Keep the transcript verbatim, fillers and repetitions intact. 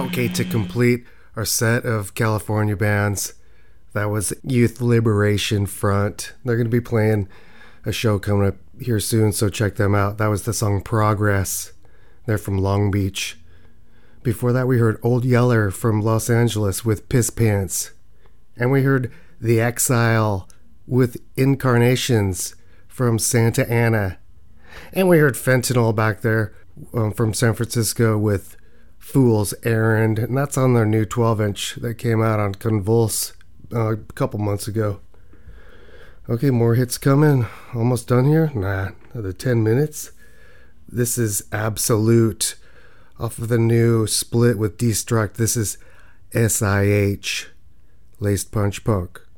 Okay, to complete our set of California bands, that was Youth Liberation Front. They're going to be playing a show coming up here soon, so check them out. That was the song Progress. They're from Long Beach. Before that, we heard Old Yeller from Los Angeles with Piss Pants. And we heard The Exile with Incarnations from Santa Ana. And we heard Fentanyl back there um, from San Francisco with Fool's Errand. And that's on their new twelve inch that came out on Convulse uh, a couple months ago. Okay, more hits coming. Almost done here? Nah, another ten minutes. This is Absolute off of the new split with Destruct. This is S I H, Laced Punch Punk.